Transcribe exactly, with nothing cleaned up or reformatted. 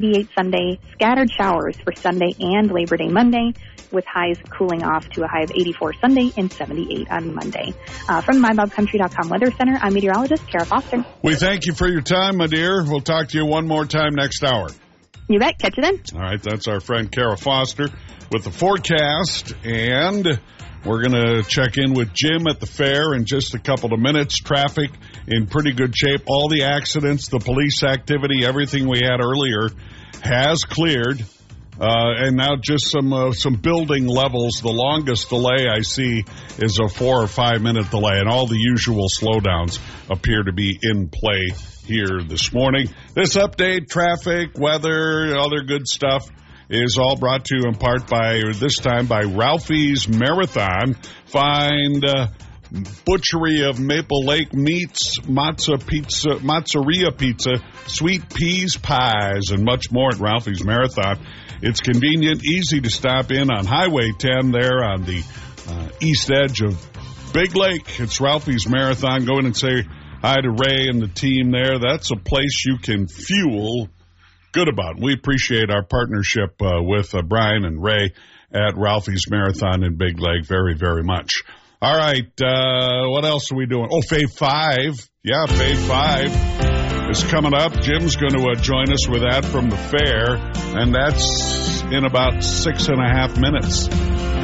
seventy-eight Sunday, scattered showers for Sunday and Labor Day Monday, with highs cooling off to a high of eighty-four Sunday and seventy-eight on Monday. Uh, from the my bob country dot com Weather Center, I'm meteorologist Kara Foster. We thank you for your time, my dear. We'll talk to you one more time next hour. You bet. Catch you then. All right, that's our friend Kara Foster with the forecast, and we're going to check in with Jim at the fair in just a couple of minutes. Traffic in pretty good shape. All the accidents, the police activity, everything we had earlier has cleared. Uh, and now just some uh, some building levels. The longest delay I see is a four or five minute delay, and all the usual slowdowns appear to be in play here this morning. This update, traffic, weather, other good stuff is all brought to you in part by, this time, by Ralphie's Marathon. Find uh, Butchery of Maple Lake Meats, Matza Pizza, Mazzeria Pizza, Sweet Peas Pies, and much more at Ralphie's Marathon. It's convenient, easy to stop in on Highway ten there on the uh, east edge of Big Lake. It's Ralphie's Marathon. Go in and say hi to Ray and the team there. That's a place you can fuel good about. We appreciate our partnership uh, with uh, Brian and Ray at Ralphie's Marathon in Big Lake very, very much. All right, uh, what else are we doing? Oh, Fave five. Yeah, Fave five is coming up. Jim's going to uh, join us with that from the fair, and that's in about six and a half minutes.